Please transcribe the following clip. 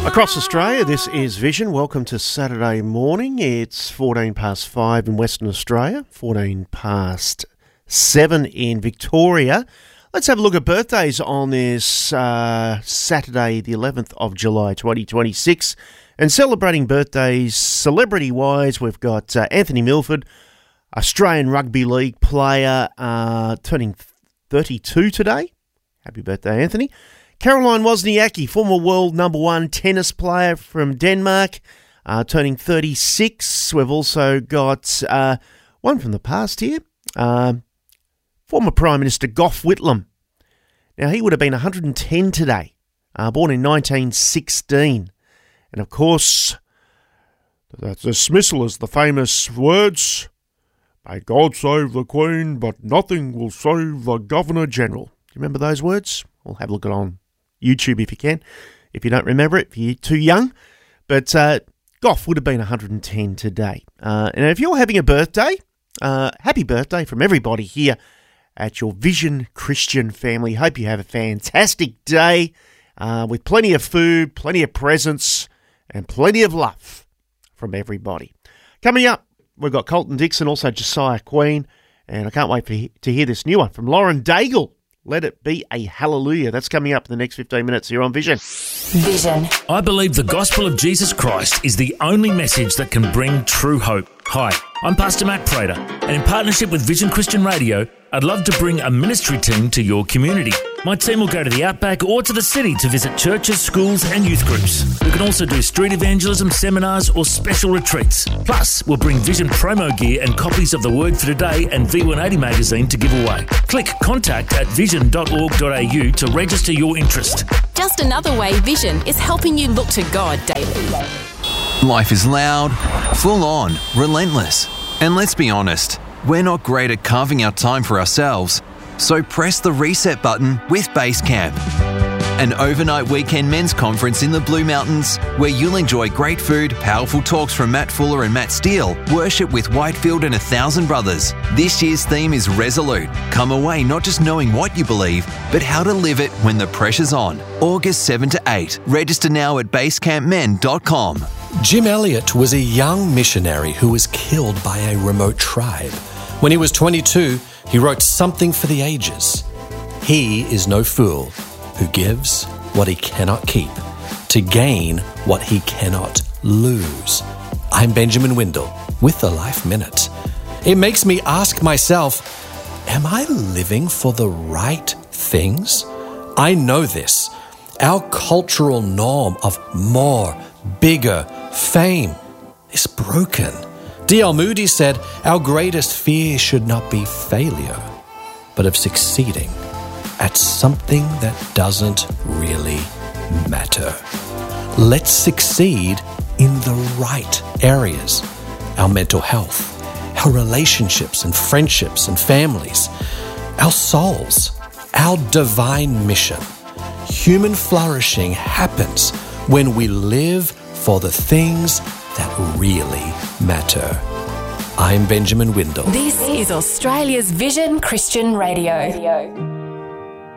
Across Australia, this is Vision. Welcome to Saturday morning. It's 14 past 5 in Western Australia, 14 past 7 in Victoria. Let's have a look at birthdays on this Saturday, the 11th of July, 2026. And celebrating birthdays, celebrity-wise, we've got Anthony Milford, Australian Rugby League player, turning 32 today. Happy birthday, Anthony. Caroline Wozniacki, former world number one tennis player from Denmark, turning 36. We've also got one from the past here, former Prime Minister Gough Whitlam. Now, he would have been 110 today, born in 1916. And, of course, that dismissal is the famous words, "May God save the Queen, but nothing will save the Governor-General." Do you remember those words? We'll have a look at it on YouTube if you can. If you don't remember it, if you're too young. But Gough would have been 110 today. And if you're having a birthday, happy birthday from everybody here at your Vision Christian family. Hope you have a fantastic day with plenty of food, plenty of presents, and plenty of love from everybody. Coming up, we've got Colton Dixon, also Josiah Queen, and I can't wait to hear this new one from Lauren Daigle. Let it be a hallelujah. That's coming up in the next 15 minutes here on Vision. Vision. I believe the gospel of Jesus Christ is the only message that can bring true hope. Hi, I'm Pastor Matt Prater, and in partnership with Vision Christian Radio, I'd love to bring a ministry team to your community. My team will go to the outback or to the city to visit churches, schools and youth groups. We can also do street evangelism, seminars or special retreats. Plus, we'll bring Vision promo gear and copies of The Word for Today and V180 magazine to give away. Click contact at vision.org.au to register your interest. Just another way Vision is helping you look to God daily. Life is loud, full on, relentless. And let's be honest, we're not great at carving out time for ourselves. So press the reset button with Basecamp, an overnight weekend men's conference in the Blue Mountains where you'll enjoy great food, powerful talks from Matt Fuller and Matt Steele, worship with Whitefield and 1,000 brothers. This year's theme is Resolute. Come away not just knowing what you believe, but how to live it when the pressure's on. August 7 to 8. Register now at basecampmen.com. Jim Elliot was a young missionary who was killed by a remote tribe. When he was 22, he wrote Something for the Ages. He is no fool who gives what he cannot keep to gain what he cannot lose. I'm Benjamin Windle with the Life Minute. It makes me ask myself, am I living for the right things? I know this. Our cultural norm of more, bigger, fame is broken. D.L. Moody said, our greatest fear should not be failure, but of succeeding at something that doesn't really matter. Let's succeed in the right areas. Our mental health, our relationships and friendships and families, our souls, our divine mission. Human flourishing happens when we live for the things that really matter. I'm Benjamin Windle. This is Australia's Vision Christian Radio.